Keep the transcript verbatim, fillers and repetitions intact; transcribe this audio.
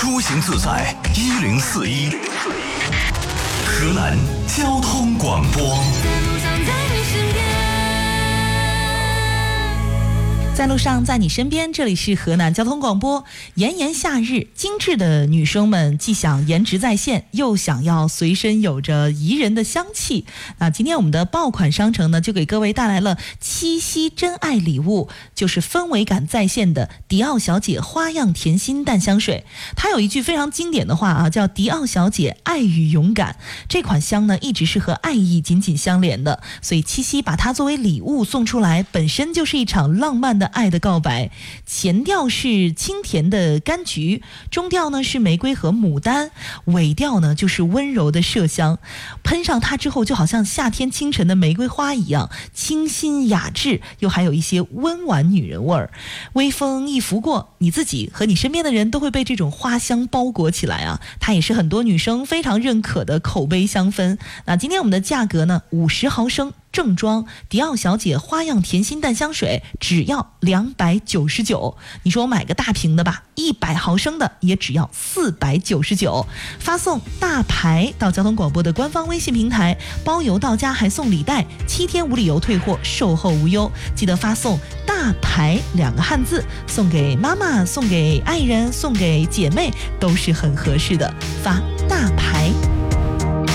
出行自在一零四一，河南交通广播。 在路上，在你身边，这里是河南交通广播。炎炎夏日，精致的女生们既想颜值在线，又想要随身有着宜人的香气。那今天我们的爆款商城呢，就给各位带来了七夕真爱礼物，就是氛围感在线的迪奥小姐花样甜心淡香水。它有一句非常经典的话啊，叫迪奥小姐爱与勇敢。这款香呢，一直是和爱意紧紧相连的，所以七夕把它作为礼物送出来，本身就是一场浪漫的爱的告白。前调是清甜的柑橘，中调呢是玫瑰和牡丹，尾调呢就是温柔的麝香。喷上它之后，就好像夏天清晨的玫瑰花一样，清新雅致，又还有一些温婉女人味儿。微风一拂过，你自己和你身边的人都会被这种花香包裹起来啊！它也是很多女生非常认可的口碑香氛。那今天我们的价格呢，五十毫升正装迪奥小姐花样甜心淡香水只要两百九十九。你说我买个大瓶的吧，一百毫升的也只要四百九十九。发送大牌到交通广播的官方微信平台，包邮到家还送礼袋，七天无理由退货，售后无忧。记得发送大牌两个汉字，送给妈妈，送给爱人，送给姐妹，都是很合适的。发大牌。